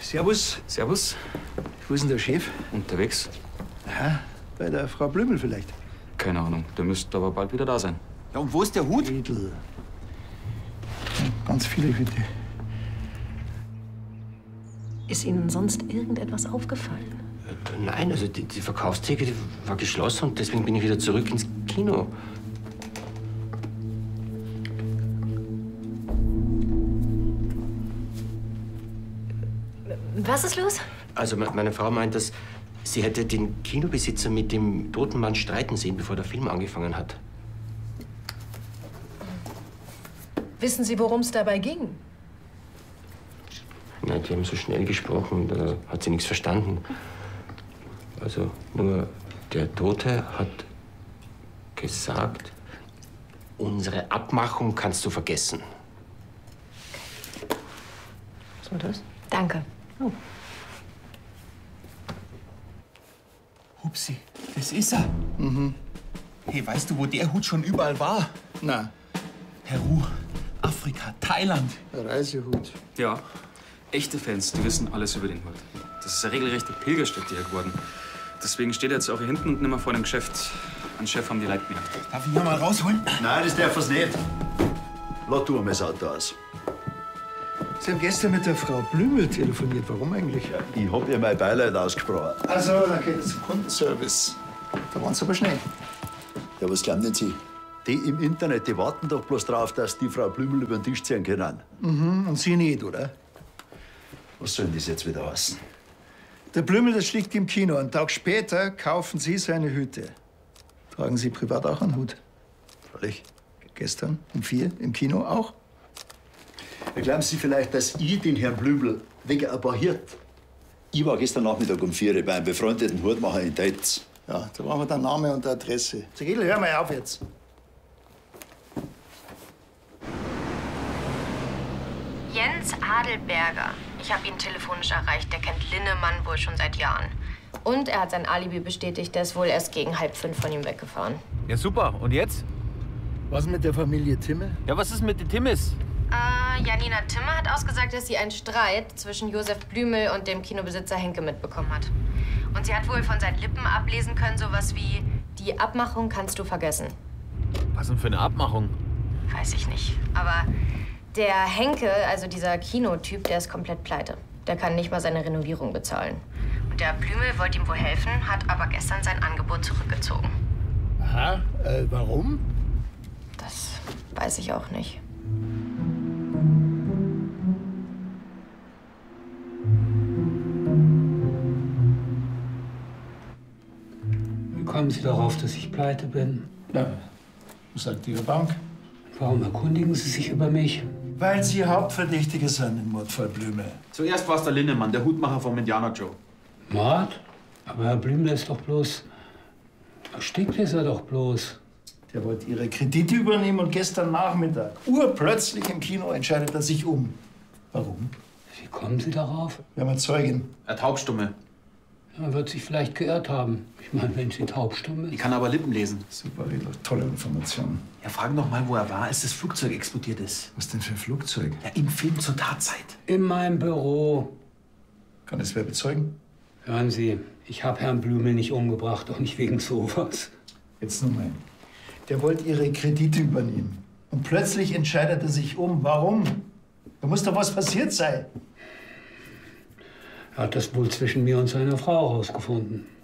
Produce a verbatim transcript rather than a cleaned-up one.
Servus. Servus. Wo ist denn der Chef? Unterwegs. Aha, bei der Frau Blümel vielleicht. Keine Ahnung. Der müsste aber bald wieder da sein. Ja, und wo ist der Hut? Edel. Ganz viele Hüte. Ist Ihnen sonst irgendetwas aufgefallen? Nein, also die, die Verkaufstheke die war geschlossen und deswegen bin ich wieder zurück ins Kino. Was ist los? Also me- meine Frau meint, dass sie hätte den Kinobesitzer mit dem toten Mann streiten sehen, bevor der Film angefangen hat. Wissen Sie, worum es dabei ging? Nein, die haben so schnell gesprochen, da hat sie nichts verstanden. Also nur der Tote hat gesagt, unsere Abmachung kannst du vergessen. Was war das? Danke. Oh. Hupsi, das ist er. Mhm. Hey, weißt du, wo der Hut schon überall war? Na, Peru, Afrika, Thailand. der Reisehut. Ja. Echte Fans, die wissen alles über den Hut. Das ist eine regelrechte Pilgerstätte hier geworden. Deswegen steht er jetzt auch hier hinten und nicht mehr vor dem Geschäft. Ein Chef haben die Leute mehr. Darf ich ihn mal rausholen? Nein, das darf er's nicht. Lass du einmal das Auto aus. Sie haben gestern mit der Frau Blümel telefoniert. Warum eigentlich? Ich hab ihr mein Beileid ausgesprochen. Also, dann geht es zum Kundenservice. Da waren Sie aber schnell. Ja, was glauben denn Sie? Die im Internet, die warten doch bloß drauf, dass die Frau Blümel über den Tisch ziehen können. Mhm, und Sie nicht, oder? Was soll denn das jetzt wieder heißen? Der Blümel, das liegt im Kino. Einen Tag später kaufen Sie seine Hüte. Tragen Sie privat auch einen Hut? Freilich. Gestern um vier im Kino auch? Glauben Sie vielleicht, dass ich den Herrn Blümel wegen ein paar Hirt? Ich war gestern Nachmittag um vier Uhr bei einem befreundeten Hutmacher in Deitz. Ja, da brauchen wir den Name und die Adresse. Sag, Edel, hör mal auf jetzt. Jens Adelberger. Ich habe ihn telefonisch erreicht. Der kennt Linnemann wohl schon seit Jahren. Und er hat sein Alibi bestätigt. Der ist wohl erst gegen halb fünf von ihm weggefahren. Ja, super. Und jetzt? Was mit der Familie Timme? Ja, was ist mit den Timmis? Äh, Janina Timme hat ausgesagt, dass sie einen Streit zwischen Josef Blümel und dem Kinobesitzer Henke mitbekommen hat. Und sie hat wohl von seinen Lippen ablesen können, sowas wie: Die Abmachung kannst du vergessen. Was denn für eine Abmachung? Weiß ich nicht. Aber der Henke, also dieser Kinotyp, der ist komplett pleite. Der kann nicht mal seine Renovierung bezahlen. Und der Blümel wollte ihm wohl helfen, hat aber gestern sein Angebot zurückgezogen. Aha, äh, warum? Das weiß ich auch nicht. Wie kommen Sie darauf, dass ich pleite bin? Na, was sagt Ihre Bank? Warum erkundigen Sie sich über mich? Weil Sie Hauptverdächtige sind im Mordfall Blümel. Zuerst war es der Linnemann, der Hutmacher vom Indianer Joe. Mord? Aber Herr Blümel ist doch bloß... Erstickt ist er doch bloß. Der wollte Ihre Kredite übernehmen und gestern Nachmittag, urplötzlich im Kino, entscheidet er sich um. Warum? Wie kommen Sie darauf? Wir haben eine Zeugin. Er Taubstumme. Er wird sich vielleicht geirrt haben. Ich meine, wenn sie taubstumm Die ist. kann aber Lippen lesen. Super, Redler. Tolle Information. Ja, fragen doch mal, wo er war, als das Flugzeug explodiert ist. Was denn für ein Flugzeug? Ja, im Film zur Tatzeit. In meinem Büro. Kann das wer bezeugen? Hören Sie, ich habe Herrn Blümel nicht umgebracht, auch nicht wegen sowas. Jetzt nur mal. Der wollte Ihre Kredite übernehmen. Und plötzlich entscheidet er sich um. Warum? Da muss doch was passiert sein. Er hat das wohl zwischen mir und seiner Frau herausgefunden.